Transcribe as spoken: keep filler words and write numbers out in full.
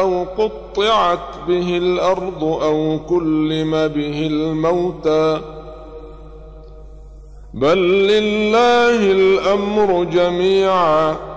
أو قطعت به الأرض أو كلم به الموتى، بل لله الأمر جميعا